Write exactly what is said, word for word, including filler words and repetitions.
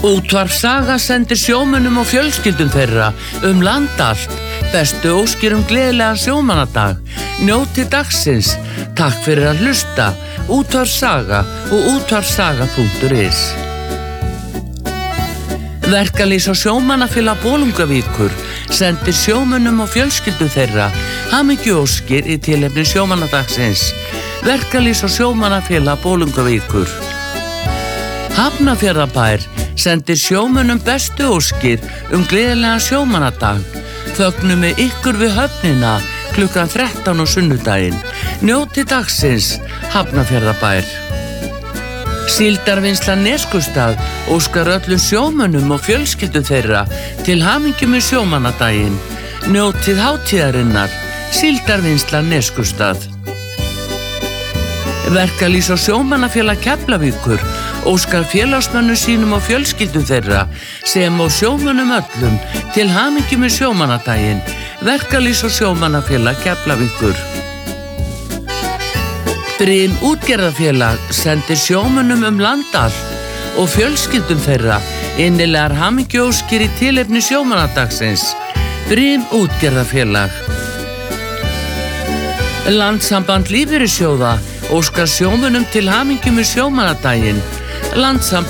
Útvarp Saga sendir sjómönnum og fjölskyldum þeirra um land allt bestu óskir um gleðilegan sjómannadag. Njóti dagsins. Takk fyrir að hlusta. Útvarp Saga og útvarpsaga punktur is. Verkalýðs- og sjómannafélag Bolungarvíkur sendir sjómönnum og fjölskyldum þeirra hamingjuóskir í tilefni sjómannadagsins. Verkalýðs- og sjómannafélag Bolungarvíkur. Hafnarfjarðarbær sendir sjómönnum bestu óskir um gleðilegan sjómannadag. Fögnum með ykkur við höfnina klukkan þrettán á sunnudaginn. Njóti dagsins. Hafnarfjarðarbær. Síldarvinnsla Neskustad óskar öllum sjómönnum og fjölskyldum þeirra til hamingju með sjómannadaginn. Njótið hátíðarinnar. Síldarvinnsla Neskustad. Verkalýðs- og sjómannafélag Keflavíkur óskar félagsmönnum sínum og fjölskyldum þeirra sem og sjómönnum öllum til hamingju með sjómannadaginn. Verkalýðs- og sjómannafélag Keflavíkur. Brim útgerðarfélag sendir sjómönnum um land allt og fjölskyldum þeirra innilegar hamingjuóskir í tilefni sjómannadagsins. Brim útgerðarfélag. Landssamband lífeyrissjóða óskar sjómönnum til hamingju með sjómannadaginn. Landssamband